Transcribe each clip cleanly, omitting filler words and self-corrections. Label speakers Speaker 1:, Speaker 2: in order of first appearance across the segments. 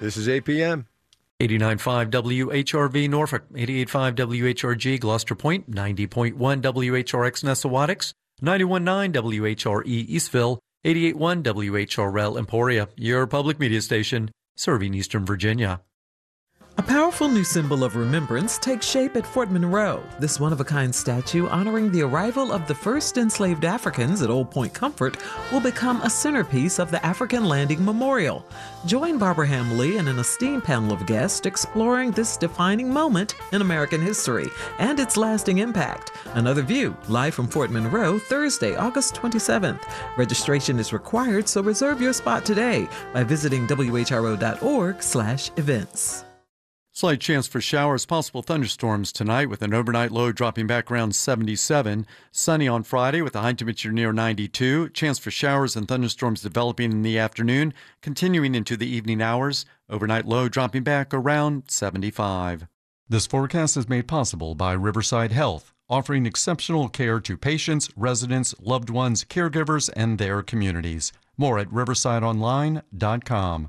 Speaker 1: This is APM.
Speaker 2: 89.5 WHRV Norfolk, 88.5 WHRG Gloucester Point, 90.1 WHRX Nessawaticks, 91.9 WHRE Eastville, 88.1 WHRL Emporia, your public media station serving Eastern Virginia.
Speaker 3: A powerful new symbol of remembrance takes shape at Fort Monroe. This one-of-a-kind statue honoring the arrival of the first enslaved Africans at Old Point Comfort will become a centerpiece of the African Landing Memorial. Join Barbara Hamley and an esteemed panel of guests exploring this defining moment in American history and its lasting impact. Another View, live from Fort Monroe, Thursday, August 27th. Registration is required, so reserve your spot today by visiting whro.org/events.
Speaker 2: Slight chance for showers, possible thunderstorms tonight with an overnight low dropping back around 77. Sunny on Friday with a high temperature near 92. Chance for showers and thunderstorms developing in the afternoon, continuing into the evening hours. Overnight low dropping back around 75. This forecast is made possible by Riverside Health, offering exceptional care to patients, residents, loved ones, caregivers, and their communities. More at riversideonline.com.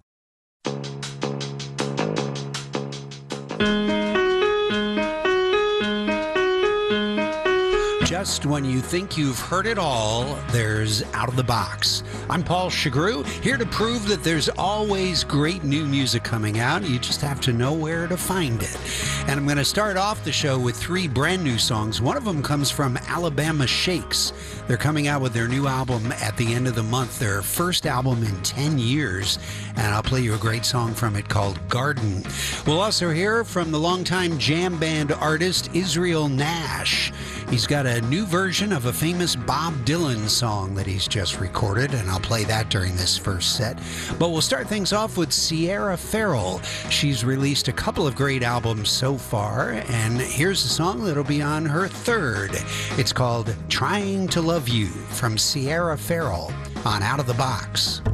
Speaker 4: Just when you think you've heard it all, there's Out of the Box. I'm Paul Chagru, here to prove that there's always great new music coming out. You just have to know where to find it. And I'm going to start off the show with 3 brand new songs. One of them comes from Alabama Shakes. They're coming out with their new album at the end of the month, their first album in 10 years. And I'll play you a great song from it called Garden. We'll also hear from the longtime jam band artist Israel Nash. He's got a new version of a famous Bob Dylan song that he's just recorded, and I'll play that during this first set. But we'll start things off with Sierra Farrell. She's released a couple of great albums so far, and here's a song that'll be on her third. It's called Trying to Love You from Sierra Farrell on Out of the Box.